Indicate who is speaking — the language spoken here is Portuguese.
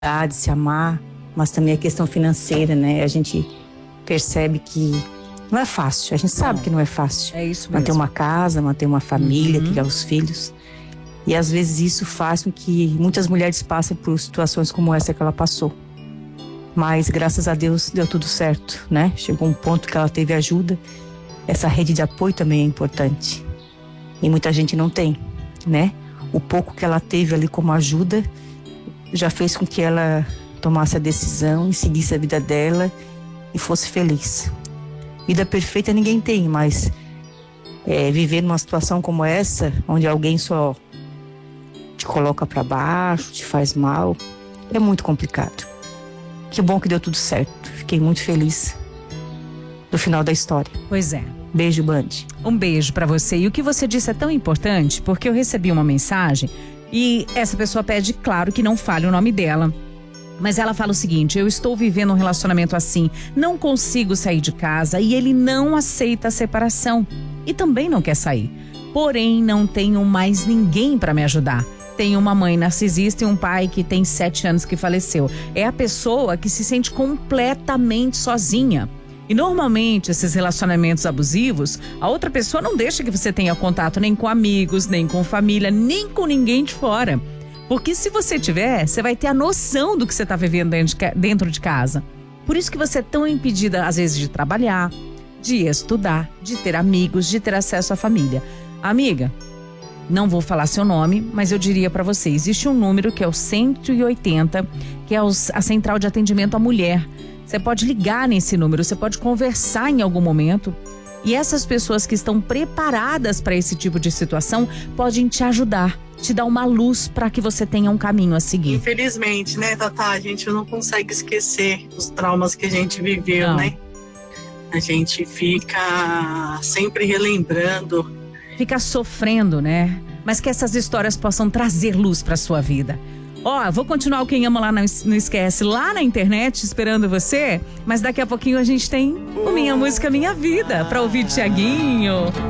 Speaker 1: de se amar, mas também a questão financeira, né? A gente percebe que não é fácil, a gente sabe que não é fácil.
Speaker 2: É isso mesmo.
Speaker 1: Manter uma casa, manter uma família, criar os filhos. E às vezes isso faz com que muitas mulheres passem por situações como essa que ela passou. Mas graças a Deus deu tudo certo, né? Chegou um ponto que ela teve ajuda. Essa rede de apoio também é importante. E muita gente não tem, né? O pouco que ela teve ali como ajuda já fez com que ela tomasse a decisão e seguisse a vida dela e fosse feliz. Vida perfeita ninguém tem, mas viver numa situação como essa, onde alguém só te coloca para baixo, te faz mal, é muito complicado. Que bom que deu tudo certo. Fiquei muito feliz no final da história.
Speaker 2: Pois é.
Speaker 1: Beijo, Band.
Speaker 2: Um beijo pra você. E o que você disse é tão importante, porque eu recebi uma mensagem e essa pessoa pede, claro, que não fale o nome dela. Mas ela fala o seguinte: eu estou vivendo um relacionamento assim, não consigo sair de casa e ele não aceita a separação. E também não quer sair. Porém, não tenho mais ninguém pra me ajudar. Tenho uma mãe narcisista e um pai que tem 7 anos que faleceu. É a pessoa que se sente completamente sozinha. E normalmente esses relacionamentos abusivos, a outra pessoa não deixa que você tenha contato nem com amigos, nem com família, nem com ninguém de fora. Porque se você tiver, você vai ter a noção do que você está vivendo dentro de casa. Por isso que você é tão impedida, às vezes, de trabalhar, de estudar, de ter amigos, de ter acesso à família. Amiga, não vou falar seu nome, mas eu diria para você, existe um número que é o 180, que é a Central de Atendimento à Mulher. Você pode ligar nesse número, você pode conversar em algum momento. E essas pessoas que estão preparadas para esse tipo de situação podem te ajudar, te dar uma luz para que você tenha um caminho a seguir.
Speaker 3: Infelizmente, né, Tatá? A gente não consegue esquecer os traumas que a gente viveu,
Speaker 2: Não.
Speaker 3: né? A gente fica sempre relembrando.
Speaker 2: Fica sofrendo, né? Mas que essas histórias possam trazer luz para sua vida. Vou continuar o Quem Ama Lá Não Esquece lá na internet esperando você, mas daqui a pouquinho a gente tem o Minha Música Minha Vida para ouvir Thiaguinho.